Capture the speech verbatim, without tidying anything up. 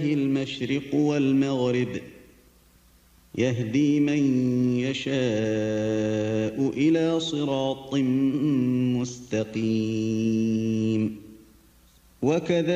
المشرق والمغرب يهدي من يشاء إلى صراط مستقيم. وكذلك